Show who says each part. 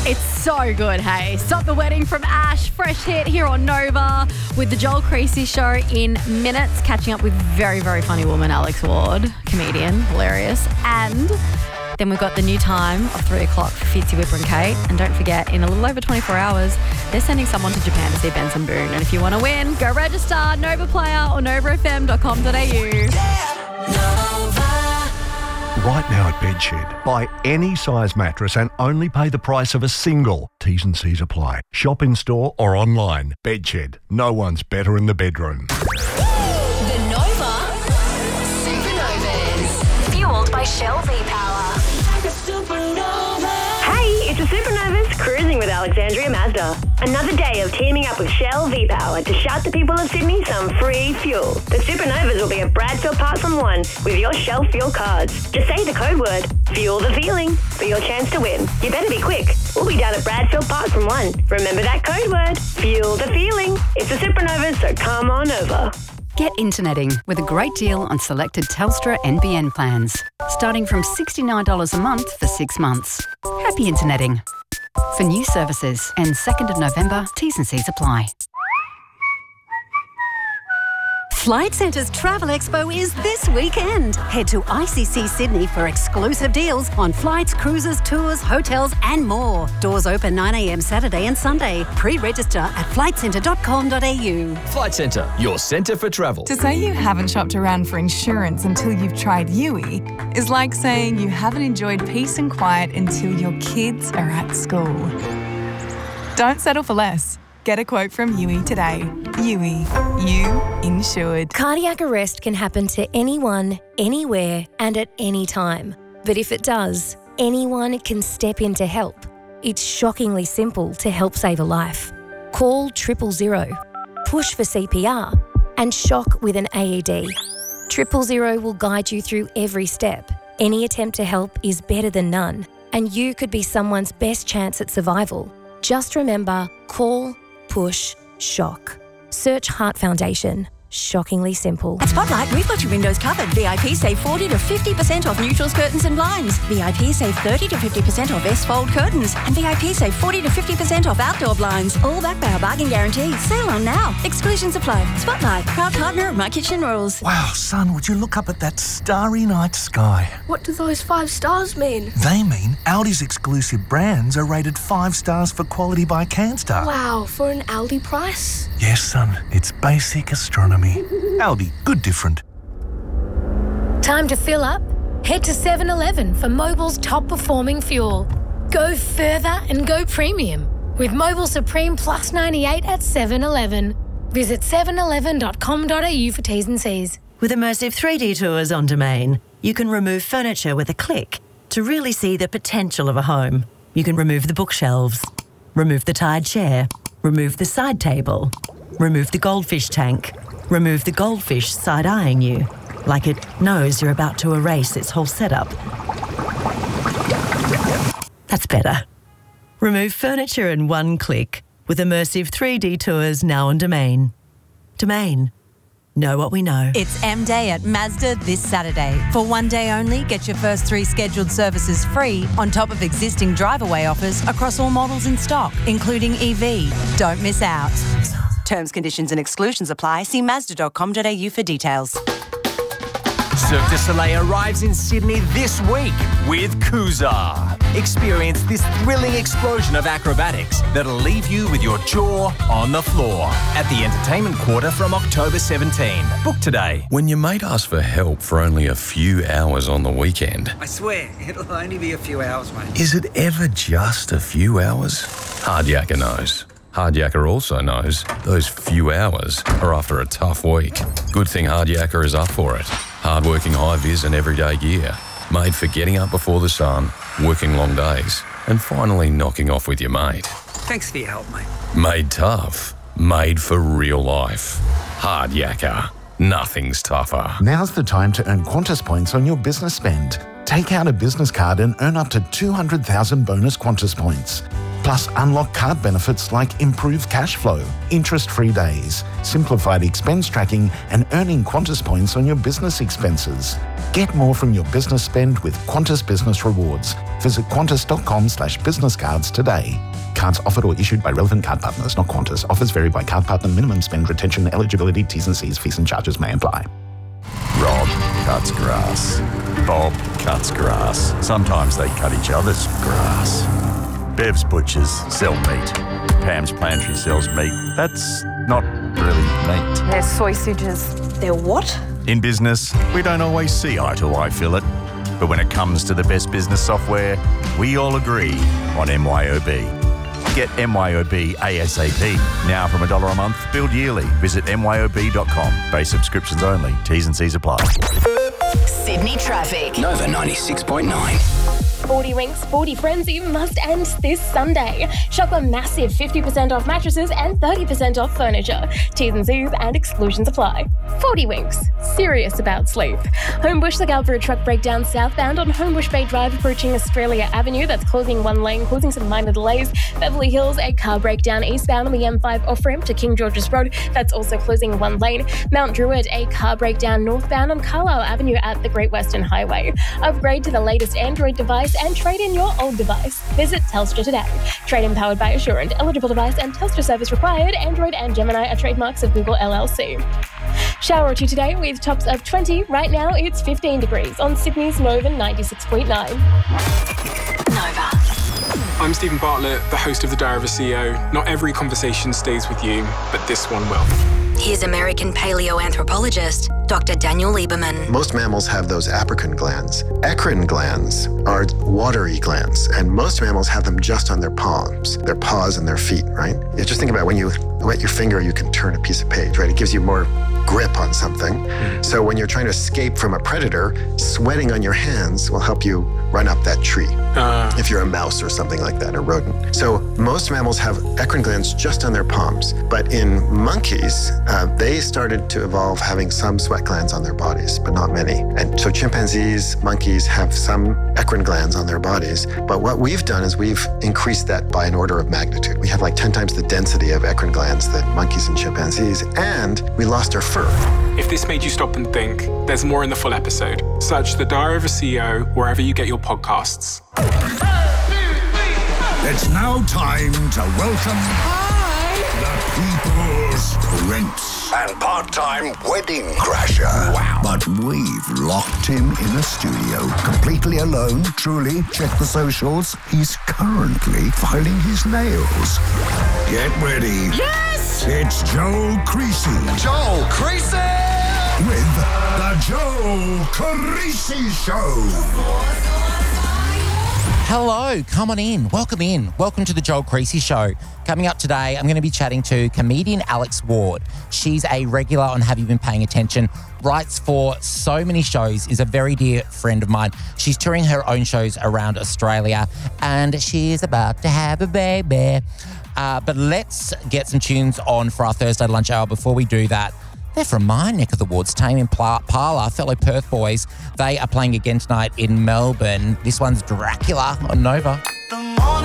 Speaker 1: It's so good, hey. Stop the Wedding from Ash, fresh hit here on Nova with the Joel Creasy Show in minutes, catching up with very, very funny woman Alex Ward, comedian, hilarious. And then we've got the new time of 3 o'clock for Fitzy, Whipper and Kate. And don't forget, in a little over 24 hours, they're sending someone to Japan to see Benson Boone. And if you want to win, go register, Nova Player or novafm.com.au.
Speaker 2: Right now at Bedshed, buy any size mattress and only pay the price of a single. T's and C's apply. Shop in store or online. Bedshed. No one's better in the bedroom.
Speaker 3: The Nova Supernovas. Fueled by Shell V-Power.
Speaker 4: Hey, it's the Supernovas cruising with Alexandria Mazda. Another day of teaming up with Shell V-Power to shout the people of Sydney some free fuel. The Supernovas will be at Bradfield Parts on 1 with your Shell fuel cards. Just say the code word, fuel the feeling, for your chance to win. You better be quick. We'll be down at Bradfield Parts on 1. Remember that code word, fuel the feeling. It's the Supernovas, so come on over.
Speaker 5: Get interneting with a great deal on selected Telstra NBN plans, starting from $69 a month for 6 months. Happy interneting. For new services and 2nd of November, T's and C's apply.
Speaker 6: Flight Centre's Travel Expo is this weekend. Head to ICC Sydney for exclusive deals on flights, cruises, tours, hotels and more. Doors open 9 a.m. Saturday and Sunday. Pre-register at flightcentre.com.au.
Speaker 7: Flight Centre, your centre for travel.
Speaker 8: To say you haven't shopped around for insurance until you've tried Yui is like saying you haven't enjoyed peace and quiet until your kids are at school. Don't settle for less. Get a quote from Yui today. Yui, you insured.
Speaker 9: Cardiac arrest can happen to anyone, anywhere, and at any time. But if it does, anyone can step in to help. It's shockingly simple to help save a life. Call 000, push for CPR, and shock with an AED. 000 will guide you through every step. Any attempt to help is better than none, and you could be someone's best chance at survival. Just remember, call, push, shock. Search Heart Foundation. Shockingly simple.
Speaker 6: At Spotlight, we've got your windows covered. VIP save 40 to 50% off neutrals, curtains and blinds. VIP save 30 to 50% off S-fold curtains. And VIP save 40 to 50% off outdoor blinds. All backed by our bargain guarantee. Sale on now. Exclusions apply. Spotlight, proud partner of My Kitchen Rules.
Speaker 10: Wow, son, would you look up at that starry night sky?
Speaker 11: What do those 5 stars mean?
Speaker 10: They mean Aldi's exclusive brands are rated 5 stars for quality by CanStar.
Speaker 11: Wow, for an Aldi price?
Speaker 10: Yes, son, it's basic astronomy. Aldi, good different.
Speaker 12: Time to fill up? Head to 7-Eleven for Mobil's top performing fuel. Go further and go premium with Mobil Supreme Plus 98 at 7-Eleven. Visit 7eleven.com.au for T's and C's.
Speaker 13: With immersive 3D tours on Domain, you can remove furniture with a click to really see the potential of a home. You can remove the bookshelves, remove the tired chair, remove the side table, remove the goldfish tank, remove the goldfish side-eyeing you, like it knows you're about to erase its whole setup. That's better. Remove furniture in one click with immersive 3D tours now on Domain. Domain. Know what we know.
Speaker 14: It's M-Day at Mazda this Saturday. For one day only, get your first 3 scheduled services free on top of existing drive-away offers across all models in stock, including EV. Don't miss out. Terms, conditions and exclusions apply. See Mazda.com.au for details.
Speaker 7: Cirque du Soleil arrives in Sydney this week with Kuzar. Experience this thrilling explosion of acrobatics that'll leave you with your jaw on the floor at the Entertainment Quarter from October 17. Book today.
Speaker 15: When your mate asks for help for only a few hours on the weekend,
Speaker 16: I swear, it'll only be a few hours, mate.
Speaker 15: is it ever just a few hours? Hardyacker knows. Hardyacker also knows those few hours are after a tough week. Good thing Hardyacker is up for it. Hard-working high-vis and everyday gear. Made for getting up before the sun, working long days, and finally knocking off with your mate.
Speaker 16: Thanks for your help, mate.
Speaker 15: Made tough. Made for real life. Hardyacker. Nothing's tougher.
Speaker 17: Now's the time to earn Qantas points on your business spend. Take out a business card and earn up to 200,000 bonus Qantas points. Plus, unlock card benefits like improved cash flow, interest-free days, simplified expense tracking, and earning Qantas points on your business expenses. Get more from your business spend with Qantas Business Rewards. Visit qantas.com/business cards today. Cards offered or issued by relevant card partners, not Qantas. Offers vary by card partner. Minimum spend, retention, eligibility, T's and C's, fees and charges may apply.
Speaker 18: Rob cuts grass. Bob cuts grass. Sometimes they cut each other's grass. Bev's butchers sell meat. Pam's pantry sells meat. That's not really meat.
Speaker 19: They're sausages. They're what?
Speaker 18: In business, we don't always see eye to eye, Philip. But when it comes to the best business software, we all agree on MYOB. Get MYOB ASAP. Now from $1 a month, billed yearly. Visit MYOB.com. Base subscriptions only. T's and C's apply.
Speaker 3: Sydney traffic.
Speaker 20: Nova 96.9.
Speaker 21: 40 Winks 40 Frenzy must end this Sunday. Shop a massive 50% off mattresses and 30% off furniture. T's and C's and exclusions apply. 40 Winks. Serious about sleep. Homebush, look out for a truck breakdown southbound on Homebush Bay Drive approaching Australia Avenue. That's closing one lane, causing some minor delays. Beverly Hills, a car breakdown eastbound on the M5 off-ramp to King George's Road. That's also closing one lane. Mount Druitt, a car breakdown northbound on Carlisle Avenue at the Great Western Highway. Upgrade to the latest Android device and trade in your old device. Visit Telstra today. Trade-in powered by Assurant. Eligible device and Telstra service required. Android and Gemini are trademarks of Google LLC. Shower or two today with tops of 20. Right now it's 15 degrees on Sydney's Nova 96.9.
Speaker 3: Nova.
Speaker 22: I'm Stephen Bartlett, the host of The Diary of a CEO. Not every conversation stays with you, but this one will.
Speaker 3: Here's American paleoanthropologist Dr. Daniel Lieberman.
Speaker 23: Most mammals have those apocrine glands. Eccrine glands are watery glands, and most mammals have them just on their palms, their paws and their feet, right? You just think about when you wet your finger, you can turn a piece of page, right? It gives you more grip on something. So when you're trying to escape from a predator, sweating on your hands will help you run up that tree. If you're a mouse or something like that, a rodent. So most mammals have eccrine glands just on their palms, but in monkeys, they started to evolve having some sweat glands on their bodies, but not many. And so chimpanzees, monkeys have some eccrine glands on their bodies, but what we've done is we've increased that by an order of magnitude. We have like 10 times the density of eccrine glands than monkeys and chimpanzees, and we lost our fur.
Speaker 22: If this made you stop and think, there's more in the full episode. Search The Diary of a CEO wherever you get your podcasts.
Speaker 24: It's now time to welcome the People's Prince and part-time wedding crasher. Wow. But we've locked him in a studio, completely alone. Truly, check the socials. He's currently filing his nails. Get ready.
Speaker 3: Yes!
Speaker 24: It's Joe Creasy.
Speaker 3: Joe Creasy!
Speaker 24: With the Joe Creasy Show.
Speaker 25: Hello, come on in. Welcome to the Joel Creasy Show. Coming up today, I'm going to be chatting to comedian Alex Ward. She's a regular on Have You Been Paying Attention, writes for so many shows, is a very dear friend of mine. She's touring her own shows around Australia and she is about to have a baby. But let's get some tunes on for our Thursday lunch hour. Before we do that, they're from my neck of the woods, Tame Impala, fellow Perth boys. They are playing again tonight in Melbourne. This one's Dracula on Nova.